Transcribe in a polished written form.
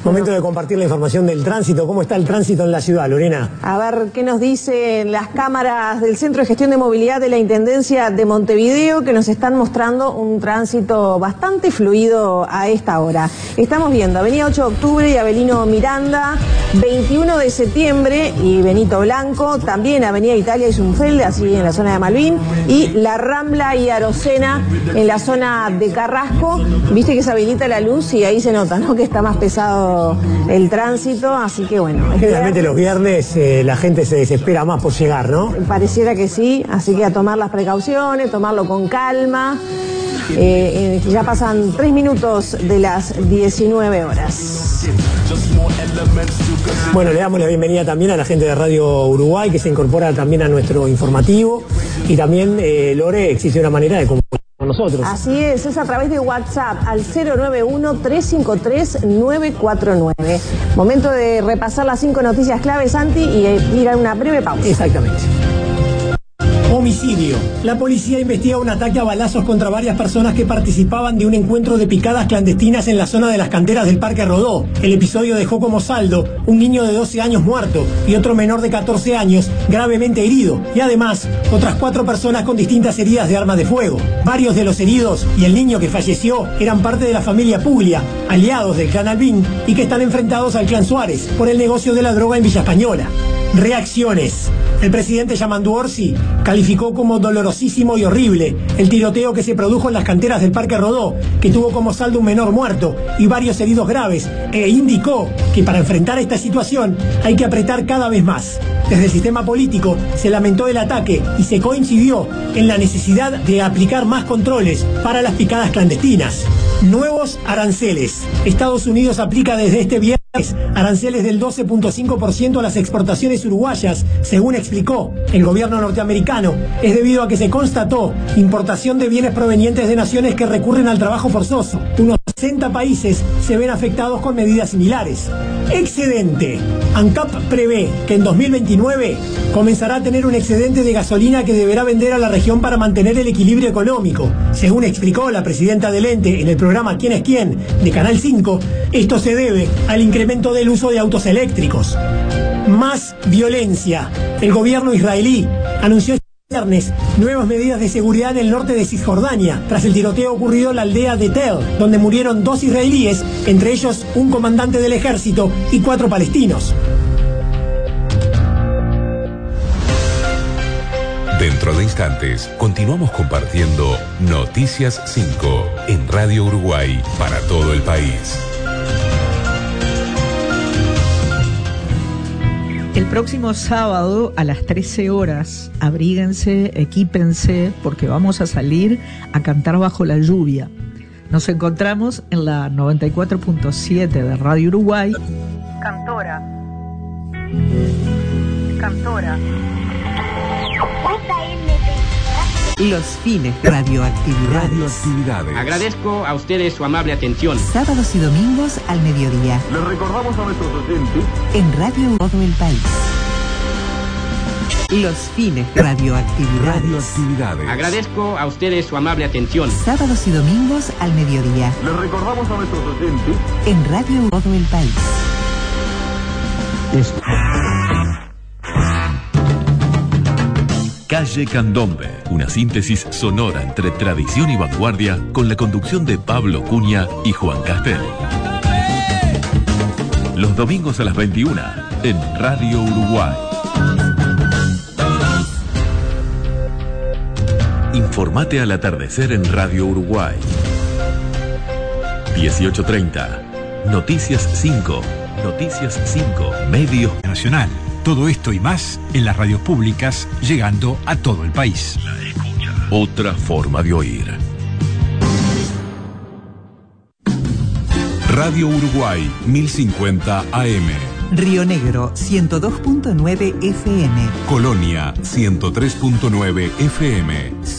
Momento de compartir la información del tránsito. ¿Cómo está el tránsito en la ciudad, Lorena? A ver qué nos dicen las cámaras del Centro de Gestión de Movilidad de la Intendencia de Montevideo, que nos están mostrando un tránsito bastante fluido a esta hora. Estamos viendo Avenida 8 de Octubre y Avelino Miranda, 21 de septiembre y Benito Blanco, también Avenida Italia y Zunfelde, así en la zona de Malvin, y La Rambla y Arocena en la zona de Carrasco. Viste que se habilita la luz y ahí se nota, ¿no?, que está más pesado el tránsito, así que bueno. Generalmente los viernes la gente se desespera más por llegar, ¿no? Pareciera que sí, así que a tomar las precauciones, tomarlo con calma. Ya pasan 3 minutos de las 19 horas. Bueno, le damos la bienvenida también a la gente de Radio Uruguay, que se incorpora también a nuestro informativo. Y también, Lore, existe una manera de comunicar con nosotros. Así es a través de WhatsApp al 091-353-949. Momento de repasar las 5 noticias claves, Santi, y ir a una breve pausa. Exactamente. Homicidio. La policía investiga un ataque a balazos contra varias personas que participaban de un encuentro de picadas clandestinas en la zona de las canteras del Parque Rodó. El episodio dejó como saldo un niño de 12 años muerto y otro menor de 14 años gravemente herido, y además otras 4 personas con distintas heridas de arma de fuego. Varios de los heridos y el niño que falleció eran parte de la familia Puglia, aliados del clan Albín, y que están enfrentados al clan Suárez por el negocio de la droga en Villa Española. Reacciones. El presidente Yamandu Orsi calificó como dolorosísimo y horrible el tiroteo que se produjo en las canteras del Parque Rodó, que tuvo como saldo un menor muerto y varios heridos graves, e indicó que para enfrentar esta situación hay que apretar cada vez más. Desde el sistema político se lamentó el ataque y se coincidió en la necesidad de aplicar más controles para las picadas clandestinas. Nuevos aranceles. Estados Unidos aplica desde este viernes aranceles del 12.5% a las exportaciones uruguayas, según explicó el gobierno norteamericano. Es debido a que se constató importación de bienes provenientes de naciones que recurren al trabajo forzoso. Unos 60 países se ven afectados con medidas similares. Excedente. ANCAP prevé que en 2029 comenzará a tener un excedente de gasolina que deberá vender a la región para mantener el equilibrio económico. Según explicó la presidenta del ente en el programa ¿Quién es quién?, de Canal 5, esto se debe al incremento del uso de autos eléctricos. Más violencia. El gobierno israelí anunció este viernes nuevas medidas de seguridad en el norte de Cisjordania, tras el tiroteo ocurrido en la aldea de Tel, donde murieron 2 israelíes, entre ellos un comandante del ejército y 4 palestinos. Dentro de instantes, continuamos compartiendo Noticias 5 en Radio Uruguay para todo el país. El próximo sábado a las 13 horas, abríguense, equípense, porque vamos a salir a cantar bajo la lluvia. Nos encontramos en la 94.7 de Radio Uruguay. Cantora. Los fines radioactividades. Agradezco a ustedes su amable atención. Sábados y domingos al mediodía. Les recordamos a nuestros oyentes en Radio Todo el País. Los fines radioactividades. Agradezco a ustedes su amable atención. Sábados y domingos al mediodía. Les recordamos a nuestros oyentes en Radio Todo el País. Calle Candombe, una síntesis sonora entre tradición y vanguardia, con la conducción de Pablo Cunha y Juan Castel. Los domingos a las 21 en Radio Uruguay. Informate al atardecer en Radio Uruguay. 18:30. Noticias 5. Noticias 5. Medios Nacional. Todo esto y más en las radios públicas, llegando a todo el país. La escucha. Otra forma de oír. Radio Uruguay, 1050 AM. Río Negro, 102.9 FM. Colonia, 103.9 FM.